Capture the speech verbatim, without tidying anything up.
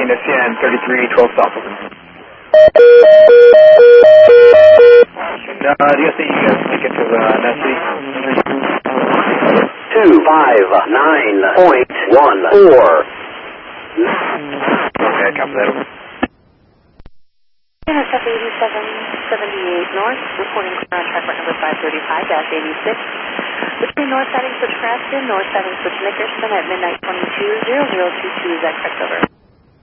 taking S C N thirty-three twelve south. Uh, do you think you guys take it to uh, Nessie? two five nine point one four. Okay, copy that. N S F eighty-seven seventy-eight North, reporting clear on track number five thirty-five eighty-six. Between north siding switch Crafton, north siding switch Nickerson at midnight twenty-two, zero zero two two, is that correct, over?